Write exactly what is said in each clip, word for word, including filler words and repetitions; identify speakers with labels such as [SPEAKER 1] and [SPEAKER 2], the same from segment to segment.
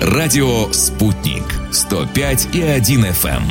[SPEAKER 1] Радио «Спутник» сто пять и один эф эм.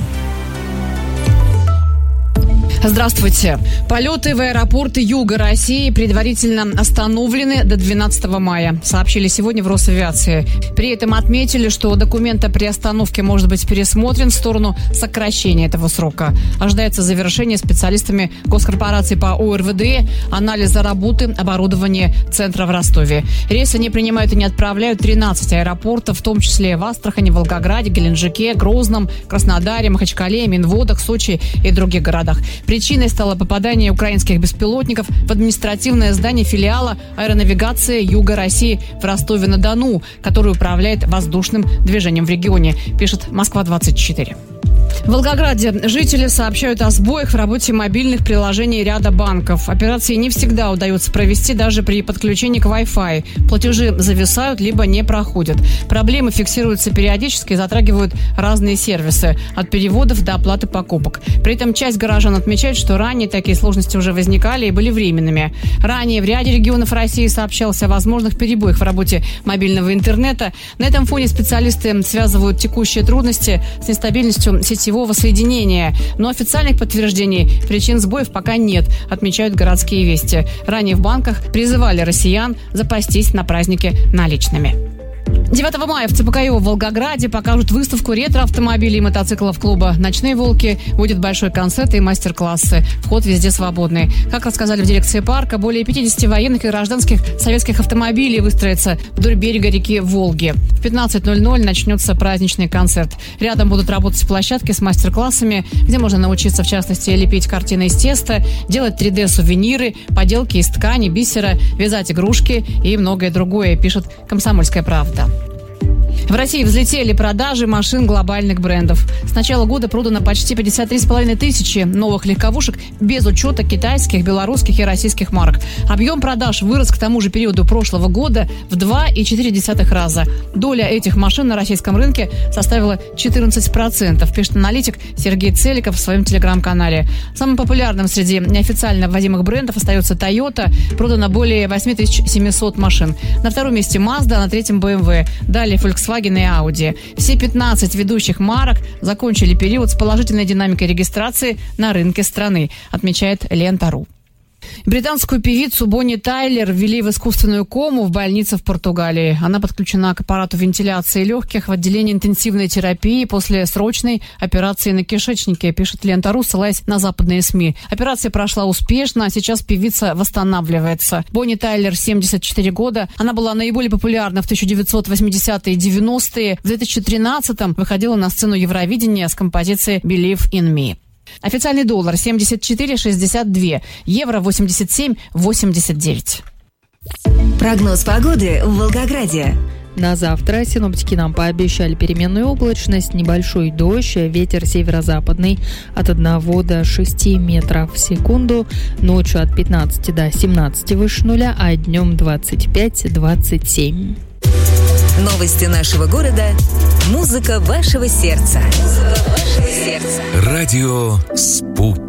[SPEAKER 2] Здравствуйте. Полеты в аэропорты Юга России предварительно остановлены до двенадцатого мая, сообщили сегодня в Росавиации. При этом отметили, что документ о приостановке может быть пересмотрен в сторону сокращения этого срока. Ожидается завершение специалистами госкорпорации по о эр вэ дэ анализа работы оборудования центра в Ростове. Рейсы не принимают и не отправляют тринадцать аэропортов, в том числе в Астрахани, Волгограде, Геленджике, Грозном, Краснодаре, Махачкале, Минводах, Сочи и других городах. Причиной стало попадание украинских беспилотников в административное здание филиала аэронавигации Юга России в Ростове-на-Дону, который управляет воздушным движением в регионе, пишет Москва двадцать четыре. В Волгограде жители сообщают о сбоях в работе мобильных приложений ряда банков. Операции не всегда удается провести даже при подключении к Wi-Fi. Платежи зависают, либо не проходят. Проблемы фиксируются периодически и затрагивают разные сервисы, от переводов до оплаты покупок. При этом часть горожан отмечает, что ранее такие сложности уже возникали и были временными. Ранее в ряде регионов России сообщалось о возможных перебоях в работе мобильного интернета. На этом фоне специалисты связывают текущие трудности с нестабильностью сетевого соединения. Но официальных подтверждений причин сбоев пока нет, отмечают городские вести. Ранее в банках призывали россиян запастись на праздники наличными. девятого мая в цэ пэ ка ё в Волгограде покажут выставку ретро-автомобилей и мотоциклов клуба «Ночные волки». Будет большой концерт и мастер-классы. Вход везде свободный. Как рассказали в дирекции парка, более пятьдесят военных и гражданских советских автомобилей выстроятся вдоль берега реки Волги. В пятнадцать ноль ноль начнется праздничный концерт. Рядом будут работать площадки с мастер-классами, где можно научиться, в частности, лепить картины из теста, делать три дэ-сувениры, поделки из ткани, бисера, вязать игрушки и многое другое, пишет «Комсомольская правда». В России взлетели продажи машин глобальных брендов. С начала года продано почти пятьдесят три с половиной тысячи новых легковушек без учета китайских, белорусских и российских марок. Объем продаж вырос к тому же периоду прошлого года в два и четыре десятых раза. Доля этих машин на российском рынке составила четырнадцать процентов, пишет аналитик Сергей Целиков в своем телеграм-канале. Самым популярным среди неофициально вводимых брендов остается Toyota. Продано более восемь тысяч семьсот машин. На втором месте Mazda, а на третьем бэ эм вэ. Далее Volkswagen и Audi. Все пятнадцать ведущих марок закончили период с положительной динамикой регистрации на рынке страны, отмечает Лента.ру. Британскую певицу Бонни Тайлер ввели в искусственную кому в больнице в Португалии. Она подключена к аппарату вентиляции легких в отделении интенсивной терапии после срочной операции на кишечнике, пишет Лента.ру, ссылаясь на западные СМИ. Операция прошла успешно, а сейчас певица восстанавливается. Бонни Тайлер, семьдесят четыре года. Она была наиболее популярна в тысяча девятьсот восьмидесятые и девяностые. В две тысячи тринадцатом выходила на сцену Евровидения с композицией «Believe in Me». Официальный доллар семьдесят четыре шестьдесят два, евро восемьдесят семь восемьдесят девять.
[SPEAKER 3] Прогноз погоды в Волгограде.
[SPEAKER 4] На завтра синоптики нам пообещали переменную облачность, небольшой дождь, ветер северо-западный от одного до шести метров в секунду, ночью от пятнадцати до семнадцати выше нуля, а днем двадцать пять двадцать семь.
[SPEAKER 3] Новости нашего города. Музыка вашего сердца. Музыка вашего сердца.
[SPEAKER 1] Радио «Спутник».